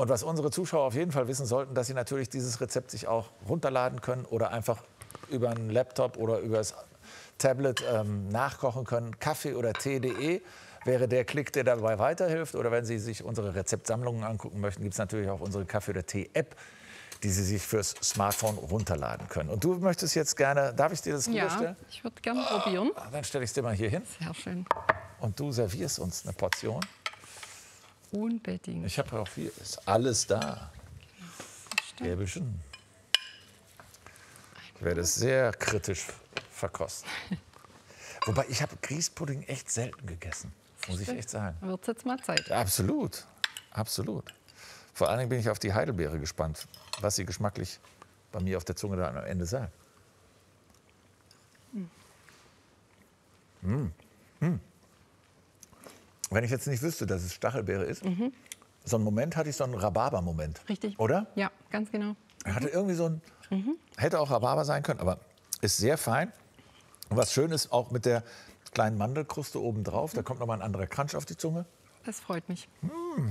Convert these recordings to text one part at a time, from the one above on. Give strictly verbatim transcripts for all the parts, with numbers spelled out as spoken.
Und was unsere Zuschauer auf jeden Fall wissen sollten, dass sie natürlich dieses Rezept sich auch runterladen können oder einfach über einen Laptop oder über das Tablet ähm, nachkochen können. Kaffee oder Tee punkt de wäre der Klick, der dabei weiterhilft. Oder wenn Sie sich unsere Rezeptsammlungen angucken möchten, gibt es natürlich auch unsere Kaffee oder Tee-App, die Sie sich fürs Smartphone runterladen können. Und du möchtest jetzt gerne, darf ich dir das rüberstellen? Ja, ich würde gerne probieren. Ah, dann stelle ich es dir mal hier hin. Sehr schön. Und du servierst uns eine Portion. Unbedingt. Ich habe auch hier, ist alles da. Gäbelchen. Ich werde es sehr kritisch verkosten. Wobei, ich habe Grießpudding echt selten gegessen, muss ich echt sagen. Wird jetzt mal Zeit. Absolut, absolut. Vor allen Dingen bin ich auf die Heidelbeere gespannt, was sie geschmacklich bei mir auf der Zunge dann am Ende sagt. Mm. Mm. Mm. Wenn ich jetzt nicht wüsste, dass es Stachelbeere ist, mhm. so einen Moment hatte ich, so einen Rhabarber-Moment. Richtig. Oder? Ja, ganz genau. Er hatte irgendwie so ein, mhm. hätte auch Rhabarber sein können, aber ist sehr fein. Und was schön ist, auch mit der kleinen Mandelkruste oben drauf, mhm. da kommt noch mal ein anderer Crunch auf die Zunge. Das freut mich. Mm.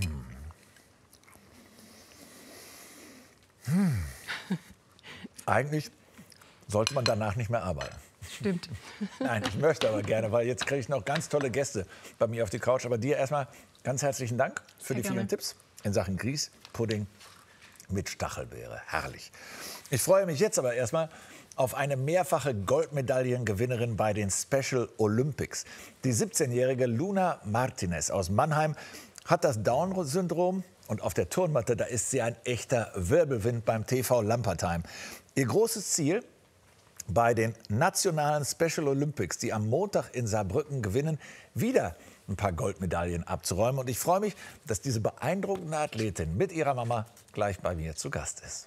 Hm. Eigentlich sollte man danach nicht mehr arbeiten. Stimmt. Nein, ich möchte aber gerne, weil jetzt kriege ich noch ganz tolle Gäste bei mir auf die Couch. Aber dir erstmal ganz herzlichen Dank für Sehr die gerne. vielen Tipps in Sachen Grießpudding mit Stachelbeere. Herrlich. Ich freue mich jetzt aber erstmal auf eine mehrfache Goldmedaillengewinnerin bei den Special Olympics. Die siebzehnjährige Luna Martinez aus Mannheim hat das Down-Syndrom. Und auf der Turnmatte, da ist sie ein echter Wirbelwind beim T V Lampertheim. Ihr großes Ziel, bei den nationalen Special Olympics, die am Montag in Saarbrücken gewinnen, wieder ein paar Goldmedaillen abzuräumen. Und ich freue mich, dass diese beeindruckende Athletin mit ihrer Mama gleich bei mir zu Gast ist.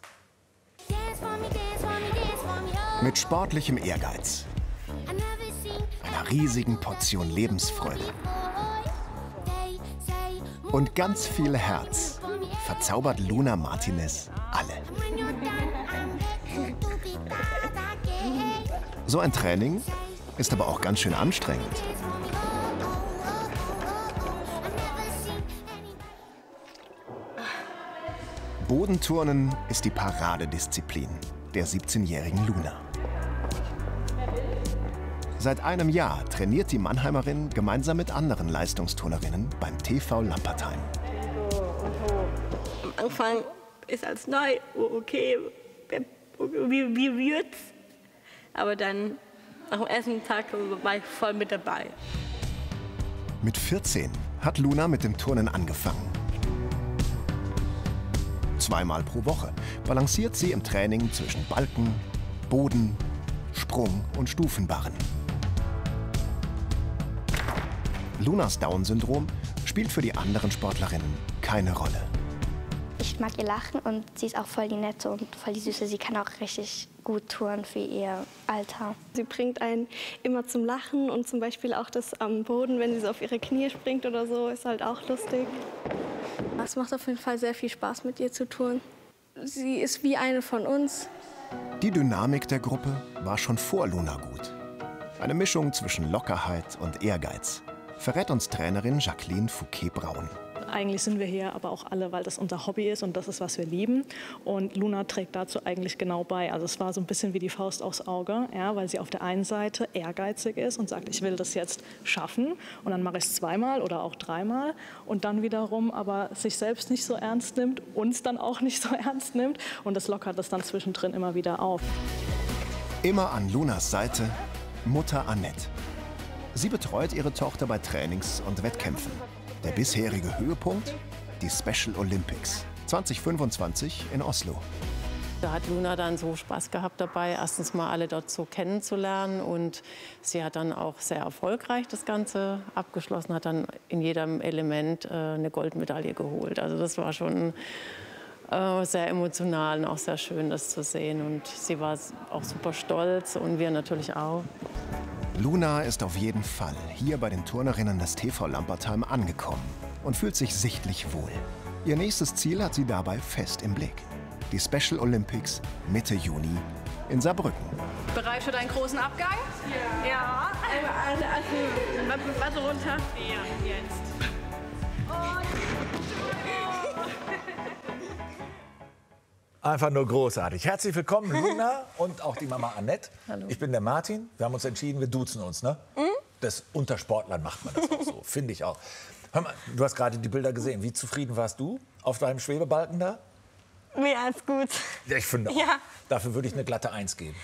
Mit sportlichem Ehrgeiz, einer riesigen Portion Lebensfreude und ganz viel Herz verzaubert Luna Martinez alle. So ein Training ist aber auch ganz schön anstrengend. Bodenturnen ist die Paradedisziplin der siebzehnjährigen Luna. Seit einem Jahr trainiert die Mannheimerin gemeinsam mit anderen Leistungsturnerinnen beim T V Lampertheim. Am Anfang ist als neu, okay, wie, wie wird's? Aber dann, nach dem ersten Tag, war ich voll mit dabei. Mit vierzehn hat Luna mit dem Turnen angefangen. Zweimal pro Woche balanciert sie im Training zwischen Balken, Boden, Sprung und Stufenbarren. Lunas Down-Syndrom spielt für die anderen Sportlerinnen keine Rolle. Ich mag ihr Lachen und sie ist auch voll die Nette und voll die Süße. Sie kann auch richtig gut touren für ihr Alter. Sie bringt einen immer zum Lachen und zum Beispiel auch das am Boden, wenn sie so auf ihre Knie springt oder so, ist halt auch lustig. Es macht auf jeden Fall sehr viel Spaß, mit ihr zu touren. Sie ist wie eine von uns. Die Dynamik der Gruppe war schon vor Luna gut. Eine Mischung zwischen Lockerheit und Ehrgeiz verrät uns Trainerin Jacqueline Fouquet-Braun. Eigentlich sind wir hier aber auch alle, weil das unser Hobby ist und das ist, was wir lieben. Und Luna trägt dazu eigentlich genau bei. Also es war so ein bisschen wie die Faust aufs Auge, ja, weil sie auf der einen Seite ehrgeizig ist und sagt, ich will das jetzt schaffen. Und dann mache ich es zweimal oder auch dreimal. Und dann wiederum aber sich selbst nicht so ernst nimmt, uns dann auch nicht so ernst nimmt. Und das lockert das dann zwischendrin immer wieder auf. Immer an Lunas Seite Mutter Annette. Sie betreut ihre Tochter bei Trainings und Wettkämpfen. Der bisherige Höhepunkt? Die Special Olympics zwanzig fünfundzwanzig in Oslo. Da hat Luna dann so Spaß gehabt dabei, erstens mal alle dort so kennenzulernen. Und sie hat dann auch sehr erfolgreich das Ganze abgeschlossen, hat dann in jedem Element äh, eine Goldmedaille geholt. Also das war schon äh, sehr emotional und auch sehr schön, das zu sehen. Und sie war auch super stolz und wir natürlich auch. Luna ist auf jeden Fall hier bei den Turnerinnen des T V Lampertheim angekommen und fühlt sich sichtlich wohl. Ihr nächstes Ziel hat sie dabei fest im Blick. Die Special Olympics Mitte Juni in Saarbrücken. Bereit für deinen großen Abgang? Ja. Ja. Also, also, also runter. Ja, jetzt. Einfach nur großartig. Herzlich willkommen, Luna und auch die Mama Annette. Hallo. Ich bin der Martin. Wir haben uns entschieden, wir duzen uns, ne? Mhm. Das unter Sportlern macht man das auch so, finde ich auch. Hör mal, du hast gerade die Bilder gesehen. Wie zufrieden warst du auf deinem Schwebebalken da? Mehr als gut. Ja, ich finde auch. Ja. Dafür würde ich eine glatte Eins geben.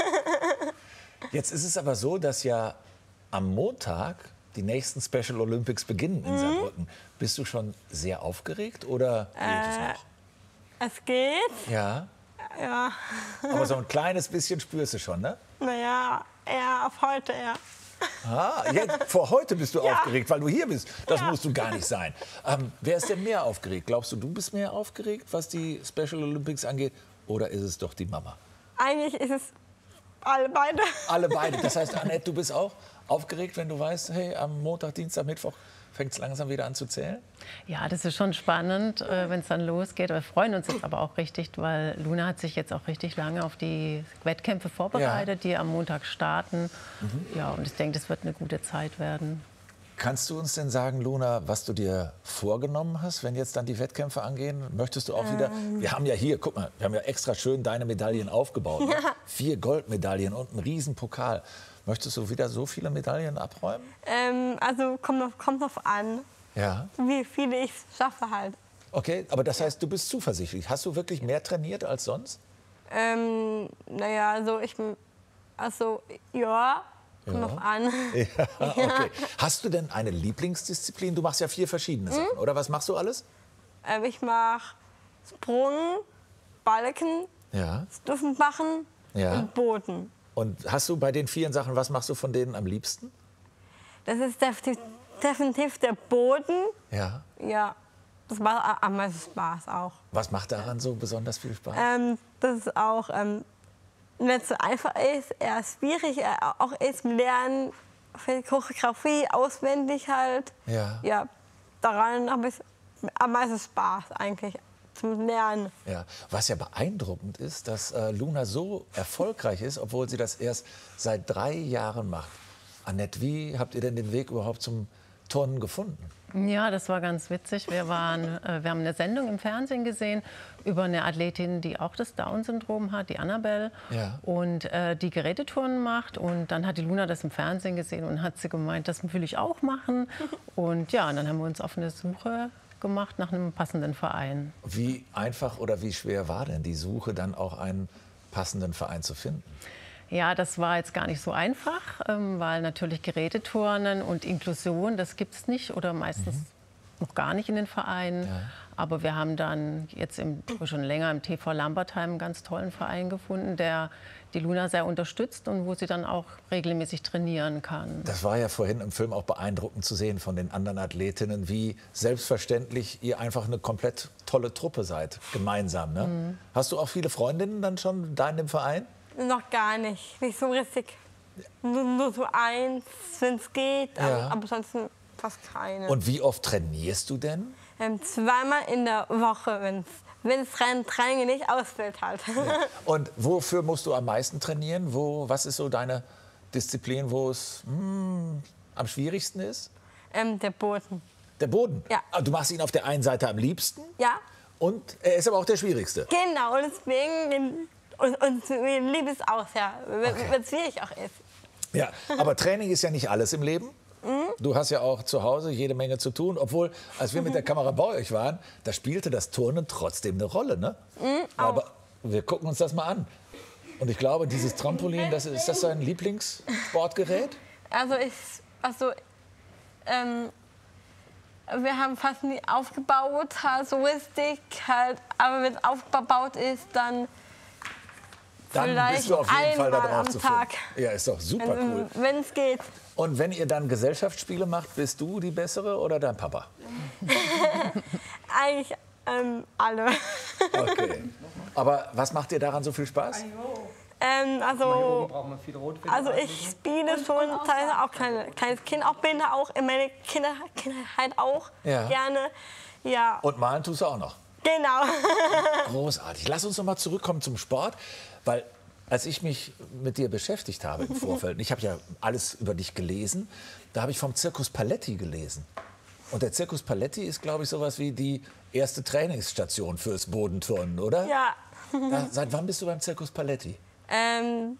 Jetzt ist es aber so, dass ja am Montag die nächsten Special Olympics beginnen in Mhm. Saarbrücken. Bist du schon sehr aufgeregt oder geht es Äh, noch? Es geht. Ja, Ja. aber so ein kleines bisschen spürst du schon, ne? Naja, eher auf heute, ja. Ah, jetzt, vor heute bist du Ja. aufgeregt, weil du hier bist. Das Ja. musst du gar nicht sein. Ähm, wer ist denn mehr aufgeregt? Glaubst du, du bist mehr aufgeregt, was die Special Olympics angeht? Oder ist es doch die Mama? Eigentlich ist es alle beide. Alle beide. Das heißt, Annette, du bist auch aufgeregt, wenn du weißt, hey, am Montag, Dienstag, Mittwoch fängt es langsam wieder an zu zählen? Ja, das ist schon spannend, äh, wenn es dann losgeht. Wir freuen uns jetzt aber auch richtig, weil Luna hat sich jetzt auch richtig lange auf die Wettkämpfe vorbereitet, die am Montag starten. Mhm. Ja, und ich denke, das wird eine gute Zeit werden. Kannst du uns denn sagen, Luna, was du dir vorgenommen hast, wenn jetzt dann die Wettkämpfe angehen? Möchtest du auch Ähm. wieder... Wir haben ja hier, guck mal, wir haben ja extra schön deine Medaillen aufgebaut. Ne? Ja. Vier Goldmedaillen und einen riesen Pokal. Möchtest du wieder so viele Medaillen abräumen? Ähm, also kommt drauf, kommt drauf an, Ja. wie viele ich schaffe halt. Okay, aber das heißt, du bist zuversichtlich. Hast du wirklich mehr trainiert als sonst? Ähm, naja, also ich, also ja, kommt Ja. drauf an. Ja, okay. Hast du denn eine Lieblingsdisziplin? Du machst ja vier verschiedene Sachen, oder? Was machst du alles? Ähm, ich mache Sprung, Balken, Ja. Stufen machen Ja. und Booten. Und hast du bei den vier Sachen, was machst du von denen am liebsten? Das ist definitiv, definitiv der Boden. Ja. Ja, das macht a- am meisten Spaß auch. Was macht daran so besonders viel Spaß? Ähm, dass es auch ähm, nicht so einfach ist, eher schwierig äh, auch ist im Lernen, für Choreografie auswendig halt. Ja. Ja, daran habe ich am meisten Spaß eigentlich zum Lernen. Ja. Was ja beeindruckend ist, dass äh, Luna so erfolgreich ist, obwohl sie das erst seit drei Jahren macht. Annette, wie habt ihr denn den Weg überhaupt zum Turnen gefunden? Ja, das war ganz witzig. Wir, waren, äh, wir haben eine Sendung im Fernsehen gesehen über eine Athletin, die auch das Down-Syndrom hat, die Annabelle, Ja. und äh, die Gerätetouren macht. Und dann hat die Luna das im Fernsehen gesehen und hat sie gemeint, das will ich auch machen. Und ja, und dann haben wir uns auf eine Suche gemacht nach einem passenden Verein. Wie einfach oder wie schwer war denn die Suche, dann auch einen passenden Verein zu finden? Ja, das war jetzt gar nicht so einfach, ähm, weil natürlich Geräteturnen und Inklusion, das gibt es nicht oder meistens noch gar nicht in den Vereinen. Ja. Aber wir haben dann jetzt im, schon länger im T V Lambertheim einen ganz tollen Verein gefunden, der die Luna sehr unterstützt und wo sie dann auch regelmäßig trainieren kann. Das war ja vorhin im Film auch beeindruckend zu sehen von den anderen Athletinnen, wie selbstverständlich ihr einfach eine komplett tolle Truppe seid, gemeinsam. Ne? Mhm. Hast du auch viele Freundinnen dann schon da in dem Verein? Noch gar nicht, nicht so richtig. Nur, nur so eins, wenn es geht, Ja. aber, aber sonst fast keine. Und wie oft trainierst du denn? Ähm, zweimal in der Woche, wenn es Training nicht ausfällt halt. Und wofür musst du am meisten trainieren? Wo, was ist so deine Disziplin, wo es hm, am schwierigsten ist? ähm, der Boden. Der Boden? Ja. Ah, du machst ihn auf der einen Seite am liebsten Ja, und er ist aber auch der schwierigste. genau, deswegen. Und, und wir lieben es auch, ja, wenn Okay. es schwierig auch ist. Ja, aber Training ist ja nicht alles im Leben. Du hast ja auch zu Hause jede Menge zu tun. Obwohl, als wir mit der Kamera bei euch waren, da spielte das Turnen trotzdem eine Rolle. Ne? Aber wir gucken uns das mal an. Und ich glaube, dieses Trampolin, das ist, ist das dein Lieblingssportgerät? Also ich, also ähm, wir haben fast nie aufgebaut, halt so richtig, halt, aber wenn es aufgebaut ist, dann Dann vielleicht bist du auf jeden Fall da einmal drauf am zu Tag, finden. Ja, ist doch super cool. wenn es geht. Und wenn ihr dann Gesellschaftsspiele macht, bist du die Bessere oder dein Papa? Eigentlich ähm, alle. Okay. Aber was macht dir daran so viel Spaß? ähm, also, also ich spiele schon teilweise auch kleine, kleines Kind, auch bin auch in meiner Kinder, Kindheit auch Ja. gerne. Ja, Und malen tust du auch noch? genau. Großartig. Lass uns noch mal zurückkommen zum Sport, weil als ich mich mit dir beschäftigt habe im Vorfeld, und ich habe ja alles über dich gelesen, da habe ich vom Circus Paletti gelesen. Und der Circus Paletti ist, glaube ich, sowas wie die erste Trainingsstation fürs Bodenturnen, oder? Ja, Da, seit wann bist du beim Circus Paletti? Ähm,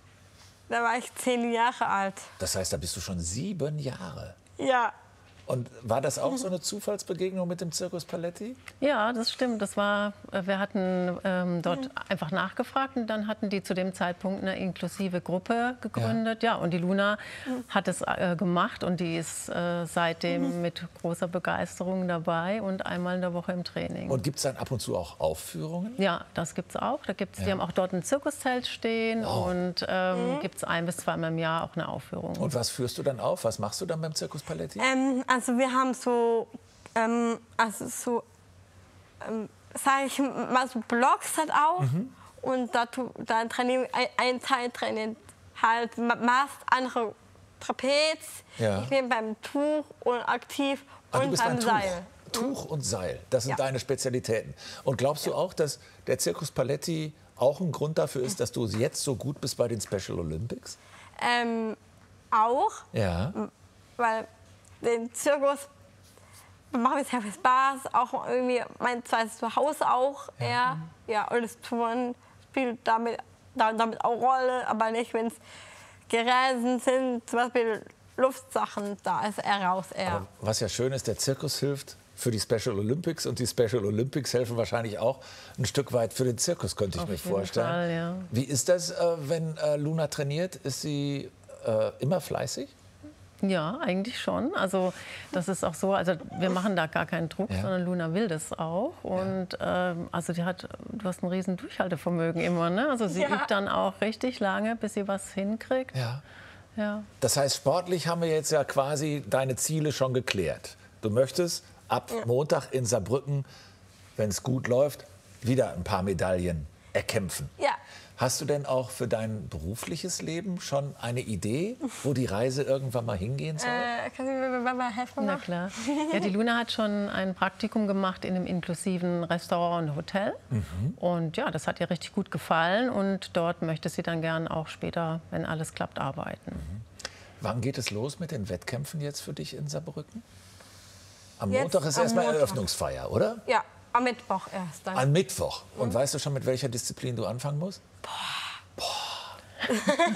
da war ich zehn Jahre alt. Das heißt, da bist du schon sieben Jahre. Ja. Und war das auch so eine Zufallsbegegnung mit dem Circus Paletti? Ja, das stimmt. Das war, wir hatten ähm, dort mhm. einfach nachgefragt und dann hatten die zu dem Zeitpunkt eine inklusive Gruppe gegründet. Ja, ja und die Luna mhm. hat es äh, gemacht und die ist äh, seitdem mhm. mit großer Begeisterung dabei und einmal in der Woche im Training. Und gibt es dann ab und zu auch Aufführungen? Ja, das gibt es auch. Da gibt's, ja. Die haben auch dort ein Zirkuszelt stehen wow. und ähm, mhm. gibt es ein bis zweimal im Jahr auch eine Aufführung. Und was führst du dann auf? Was machst du dann beim Circus Paletti? Ähm, Also wir haben so, ähm, also so, ähm, sage ich mal, so Blogs halt auch. Mhm. Und da, da trainieren ein, ein Teil trainiert halt Mast, andere Trapez. Ja. Ich bin beim Tuch und aktiv Ach, und beim Seil. Tuch und Seil, das sind ja. deine Spezialitäten. Und glaubst du auch, dass der Circus Paletti auch ein Grund dafür ist, dass du jetzt so gut bist bei den Special Olympics? Ähm, auch. Ja. Weil den Zirkus macht mir sehr viel Spaß, auch irgendwie mein zweites Zuhause auch. Ja. Ja, ja, und das Touren spielt damit, damit auch Rolle, aber nicht, wenn es Geräte sind, zum Beispiel Luftsachen, da ist er raus. Er. Aber was ja schön ist, der Zirkus hilft für die Special Olympics und die Special Olympics helfen wahrscheinlich auch ein Stück weit für den Zirkus, könnte ich Auf mir jeden vorstellen. Fall, ja. Wie ist das, äh, wenn äh, Luna trainiert? Ist sie äh, immer fleißig? Ja, eigentlich schon. Also das ist auch so, also wir machen da gar keinen Druck, ja. sondern Luna will das auch. Und ja. ähm, also die hat, du hast ein riesen Durchhaltevermögen immer, ne? Also sie ja. übt dann auch richtig lange, bis sie was hinkriegt. Ja. Ja. Das heißt, sportlich haben wir jetzt ja quasi deine Ziele schon geklärt. Du möchtest ab ja. Montag in Saarbrücken, wenn es gut läuft, wieder ein paar Medaillen erkämpfen. Ja. Hast du denn auch für dein berufliches Leben schon eine Idee, wo die Reise irgendwann mal hingehen soll? Äh, kannst du mir mal helfen? Na klar. Ja, die Luna hat schon ein Praktikum gemacht in einem inklusiven Restaurant und Hotel. Mhm. Und ja, das hat ihr richtig gut gefallen. Und dort möchte sie dann gern auch später, wenn alles klappt, arbeiten. Mhm. Wann geht es los mit den Wettkämpfen jetzt für dich in Saarbrücken? Am jetzt Montag ist erstmal Eröffnungsfeier, oder? Ja. Am Mittwoch erst dann. Am Mittwoch. Und mhm. weißt du schon, mit welcher Disziplin du anfangen musst? Boah. Boah.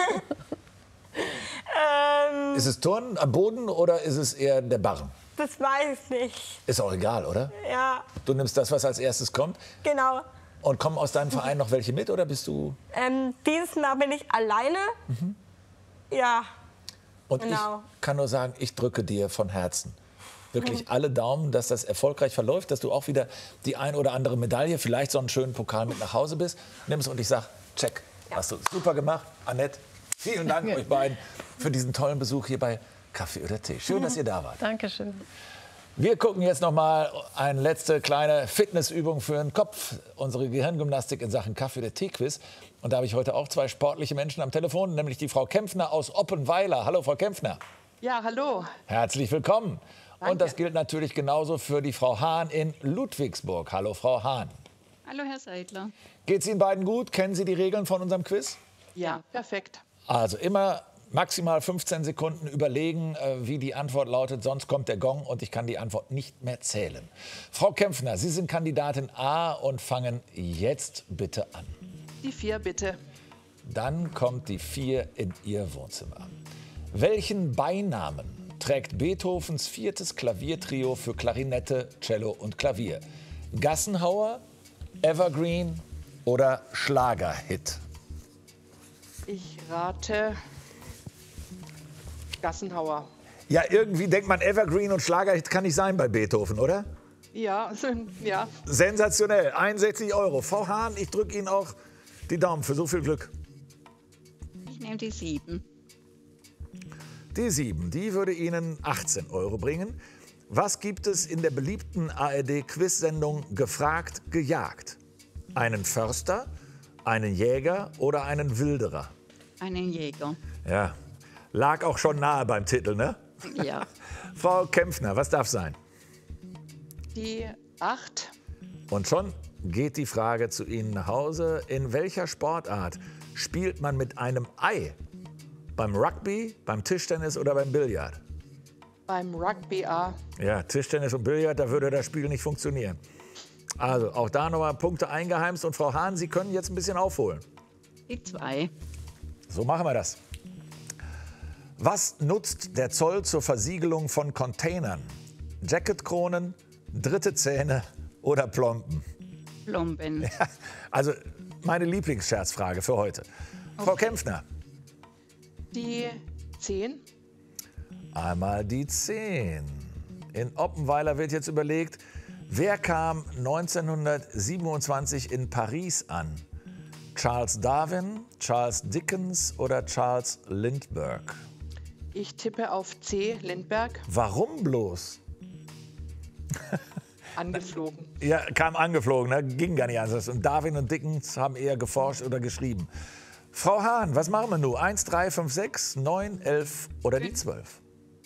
ähm, ist es Turnen am Boden oder ist es eher der Barren? Das weiß ich nicht. Ist auch egal, oder? Ja. Du nimmst das, was als erstes kommt? Genau. Und kommen aus deinem Verein noch welche mit oder bist du? Ähm, dieses Mal bin ich alleine. Mhm. Ja. Und genau. ich kann nur sagen, ich drücke dir von Herzen wirklich alle Daumen, dass das erfolgreich verläuft, dass du auch wieder die ein oder andere Medaille, vielleicht so einen schönen Pokal mit nach Hause bist, nimmst und ich sag, check, ja. hast du super gemacht. Annette, vielen Dank euch beiden für diesen tollen Besuch hier bei Kaffee oder Tee. Schön, dass ihr da wart. Dankeschön. Wir gucken jetzt noch mal eine letzte kleine Fitnessübung für den Kopf, unsere Gehirngymnastik in Sachen Kaffee oder Tee-Quiz. Und da habe ich heute auch zwei sportliche Menschen am Telefon, nämlich die Frau Kempfner aus Oppenweiler. Hallo, Frau Kempfner. Ja, hallo. Herzlich willkommen. Danke. Und das gilt natürlich genauso für die Frau Hahn in Ludwigsburg. Hallo, Frau Hahn. Hallo, Herr Seidler. Geht's Ihnen beiden gut? Kennen Sie die Regeln von unserem Quiz? Ja, perfekt. Also immer maximal fünfzehn Sekunden überlegen, wie die Antwort lautet. Sonst kommt der Gong und ich kann die Antwort nicht mehr zählen. Frau Kempfner, Sie sind Kandidatin A und fangen jetzt bitte an. Die vier, bitte. Dann kommt die vier in Ihr Wohnzimmer. Welchen Beinamen trägt Beethovens viertes Klaviertrio für Klarinette, Cello und Klavier? Gassenhauer, Evergreen oder Schlagerhit? Ich rate Gassenhauer. Ja, irgendwie denkt man, Evergreen und Schlagerhit kann nicht sein bei Beethoven, oder? Ja, ja. Sensationell, einundsechzig Euro. Frau Hahn, ich drücke Ihnen auch die Daumen für so viel Glück. Ich nehme die sieben. Die sieben, die würde Ihnen achtzehn Euro bringen. Was gibt es in der beliebten A R D-Quiz-Sendung Gefragt, gejagt? Einen Förster, einen Jäger oder einen Wilderer? Einen Jäger. Ja, lag auch schon nahe beim Titel, ne? Ja. Frau Kempfner, was darf sein? Die acht. Und schon geht die Frage zu Ihnen nach Hause. In welcher Sportart spielt man mit einem Ei? Beim Rugby, beim Tischtennis oder beim Billard? Beim Rugby A. Ja, Tischtennis und Billard, da würde das Spiel nicht funktionieren. Also auch da nochmal Punkte eingeheimst. Und Frau Hahn, Sie können jetzt ein bisschen aufholen. Die zwei. So machen wir das. Was nutzt der Zoll zur Versiegelung von Containern? Jacketkronen, dritte Zähne oder Plomben? Plomben. Ja, also meine Lieblingsscherzfrage für heute. Okay. Frau Kempfner. Die zehn. Einmal die zehn. In Oppenweiler wird jetzt überlegt, wer kam neunzehnhundertsiebenundzwanzig in Paris an? Charles Darwin, Charles Dickens oder Charles Lindbergh? Ich tippe auf C, Lindbergh. Warum bloß? Angeflogen. Ja, kam angeflogen, ne? Ging gar nicht anders. Und Darwin und Dickens haben eher geforscht oder geschrieben. Frau Hahn, was machen wir nun? eins, drei, fünf, sechs, neun, elf oder die zwölf?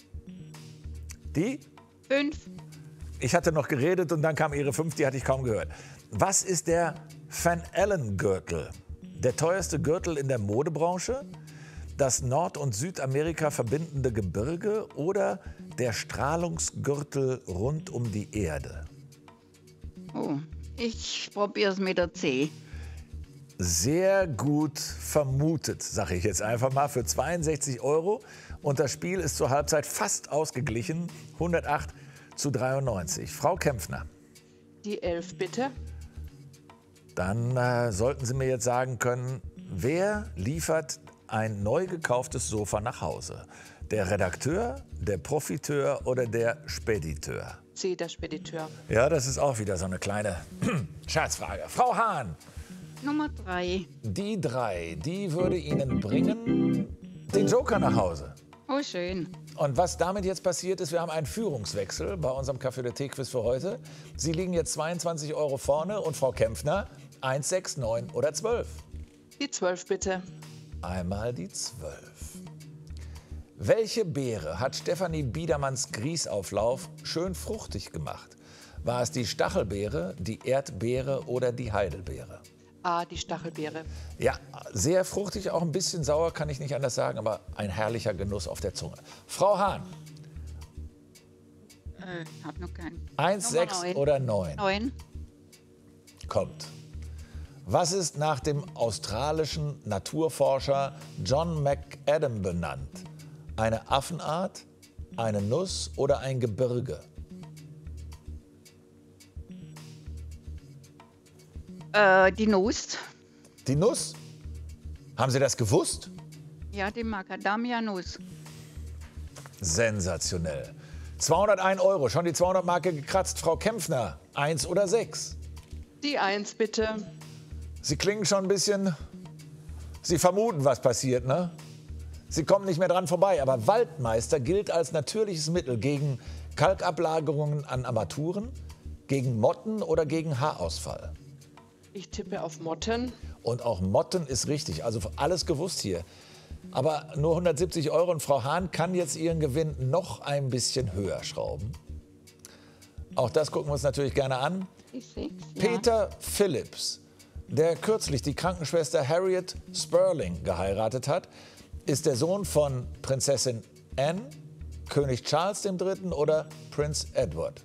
Die? Fünf. Ich hatte noch geredet und dann kam Ihre fünf, die hatte ich kaum gehört. Was ist der Van Allen-Gürtel? Der teuerste Gürtel in der Modebranche? Das Nord- und Südamerika verbindende Gebirge oder der Strahlungsgürtel rund um die Erde? Oh, ich probiere es mit der C. Sehr gut vermutet, sage ich jetzt einfach mal, für zweiundsechzig Euro. Und das Spiel ist zur Halbzeit fast ausgeglichen, hundertacht zu dreiundneunzig. Frau Kempfner. Die elf, bitte. Dann äh, sollten Sie mir jetzt sagen können, wer liefert ein neu gekauftes Sofa nach Hause? Der Redakteur, der Profiteur oder der Spediteur? C, der Spediteur. Ja, das ist auch wieder so eine kleine Scherzfrage. Frau Hahn. Nummer drei. Die drei, die würde Ihnen bringen den Joker nach Hause. Oh, schön. Und was damit jetzt passiert ist, wir haben einen Führungswechsel bei unserem Café der Tee-Quiz für heute. Sie liegen jetzt zweiundzwanzig Euro vorne und Frau Kempfner eins, sechs, neun oder zwölf. Die zwölf, bitte. Einmal die zwölf. Welche Beere hat Stefanie Biedermanns Grießauflauf schön fruchtig gemacht? War es die Stachelbeere, die Erdbeere oder die Heidelbeere? A, die Stachelbeere. Ja, sehr fruchtig, auch ein bisschen sauer, kann ich nicht anders sagen, aber ein herrlicher Genuss auf der Zunge. Frau Hahn. Äh, ich hab noch keinen. Eins, sechs oder neun? Neun. Kommt. Was ist nach dem australischen Naturforscher John McAdam benannt? Eine Affenart, eine Nuss oder ein Gebirge? Äh, die Nuss. Die Nuss? Haben Sie das gewusst? Ja, die Macadamia-Nuss. Sensationell. zweihundertein Euro, schon die zweihundert Marke gekratzt. Frau Kempfner, eins oder sechs? Die eins, bitte. Sie klingen schon ein bisschen, Sie vermuten, was passiert, ne? Sie kommen nicht mehr dran vorbei, aber Waldmeister gilt als natürliches Mittel gegen Kalkablagerungen an Armaturen, gegen Motten oder gegen Haarausfall. Ich tippe auf Motten. Und auch Motten ist richtig, also alles gewusst hier. Aber nur hundertsiebzig Euro und Frau Hahn kann jetzt ihren Gewinn noch ein bisschen höher schrauben. Auch das gucken wir uns natürlich gerne an. Die sechs, ja. Peter Phillips, der kürzlich die Krankenschwester Harriet Sperling geheiratet hat, ist der Sohn von Prinzessin Anne, König Charles der Dritte oder Prinz Edward.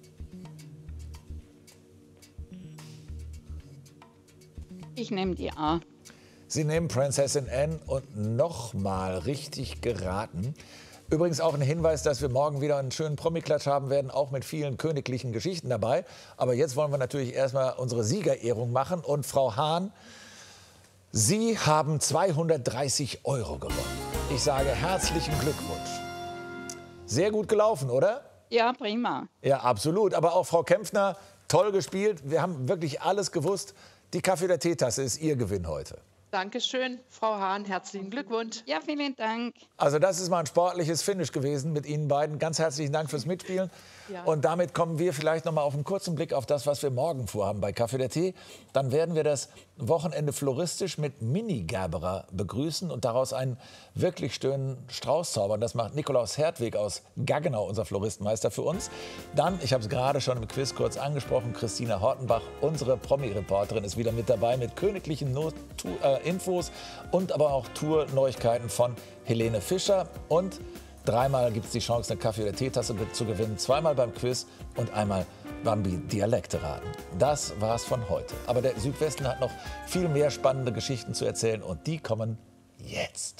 Ich nehme die A. Sie nehmen Prinzessin Anne und nochmal richtig geraten. Übrigens auch ein Hinweis, dass wir morgen wieder einen schönen Promi-Klatsch haben werden, auch mit vielen königlichen Geschichten dabei. Aber jetzt wollen wir natürlich erstmal unsere Siegerehrung machen. Und Frau Hahn, Sie haben zweihundertdreißig Euro gewonnen. Ich sage herzlichen Glückwunsch. Sehr gut gelaufen, oder? Ja, prima. Ja, absolut. Aber auch Frau Kempfner, toll gespielt. Wir haben wirklich alles gewusst. Die Kaffee- der Teetasse ist Ihr Gewinn heute. Dankeschön, Frau Hahn. Herzlichen Glückwunsch. Ja, vielen Dank. Also das ist mal ein sportliches Finish gewesen mit Ihnen beiden. Ganz herzlichen Dank fürs Mitspielen. Ja. Und damit kommen wir vielleicht noch mal auf einen kurzen Blick auf das, was wir morgen vorhaben bei Kaffee der Tee. Dann werden wir das Wochenende floristisch mit Mini-Gerberer begrüßen und daraus einen wirklich schönen Strauß zaubern. Das macht Nikolaus Hertwig aus Gaggenau, unser Floristmeister, für uns. Dann, ich habe es gerade schon im Quiz kurz angesprochen, Christina Hortenbach, unsere Promi-Reporterin, ist wieder mit dabei mit königlichen Not äh, Infos und aber auch Tour-Neuigkeiten von Helene Fischer. Und dreimal gibt es die Chance, eine Kaffee- oder Teetasse zu gewinnen. Zweimal beim Quiz und einmal Bambi Dialekte raten. Das war's von heute. Aber der Südwesten hat noch viel mehr spannende Geschichten zu erzählen und die kommen jetzt.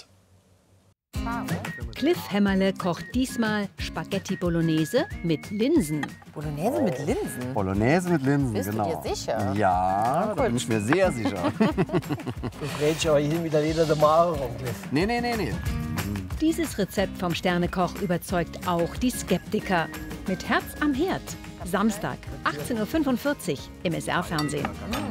Cliff Hämmerle kocht diesmal Spaghetti Bolognese mit Linsen. Bolognese mit Linsen? Bolognese mit Linsen, Bist genau. du dir sicher? Ja, da bin ich mir sehr sicher. Du brätst aber hin wieder jeder der Mauer. Nee, nee, nee, nee. Dieses Rezept vom Sternekoch überzeugt auch die Skeptiker. Mit Herz am Herd. Samstag, achtzehn Uhr fünfundvierzig im S R-Fernsehen.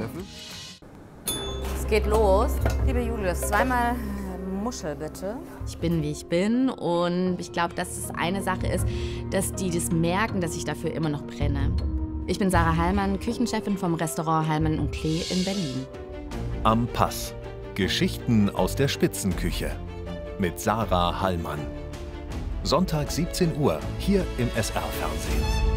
Es geht los. Liebe Julius, zweimal Muschel bitte. Ich bin, wie ich bin und ich glaube, dass es eine Sache ist, dass die das merken, dass ich dafür immer noch brenne. Ich bin Sarah Hallmann, Küchenchefin vom Restaurant Hallmann und Klee in Berlin. Am Pass. Geschichten aus der Spitzenküche. Mit Sarah Hallmann. Sonntag siebzehn Uhr hier im S R-Fernsehen.